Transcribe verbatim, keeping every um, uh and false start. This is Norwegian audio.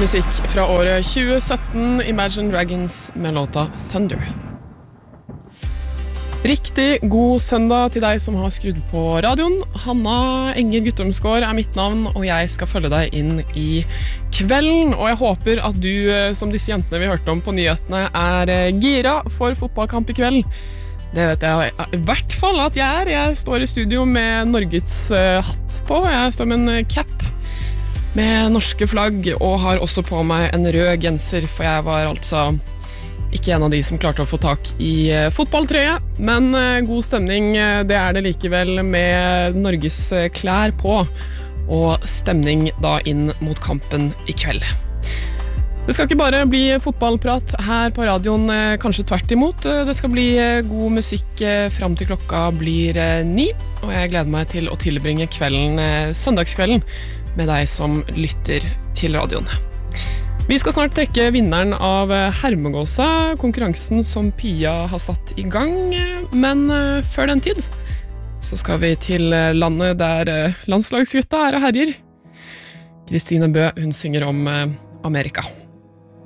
Musikk fra året tjue sytten, Imagine Dragons med låta Thunder. Riktig god søndag til deg som har skrudd på radioen. Hanna Enger Guttormsgård er mitt navn, og jeg skal følge deg inn i kvelden. Og jeg håper at du, som disse jentene vi hørte om på nyhetene, er gira for fotballkamp i kveld. Det vet jeg i hvert fall at jeg er. Jeg står i studio med Norges hatt på. Jeg står med en cap med norske flagg, og har også på meg en rød genser, for jeg var altså ikke en av de som klarte å få tak i fotballtrøye, men god stemning, det er det likevel med Norges klær på, og stemning da inn mot kampen i kveld. Det skal ikke bare bli fotballprat her på radioen, kanskje tvert imot. Det skal bli god musikk frem til klokka blir ni, og jeg gleder meg til å tilbringe kvelden, søndagskvelden, med deg som lytter til radioen. Vi skal snart trekke vinneren av Hermegåsa, konkurransen som Pia har satt i gang, men før den tid så skal vi til landet der landslagsgutta er og herjer. Kristine Bø, hun synger om Amerika.